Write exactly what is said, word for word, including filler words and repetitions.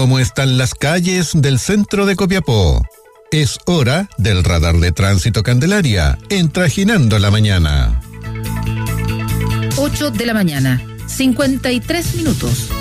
¿Cómo están las calles del centro de Copiapó? Es hora del radar de tránsito Candelaria, entrajinando la mañana. ocho de la mañana, cincuenta y tres minutos.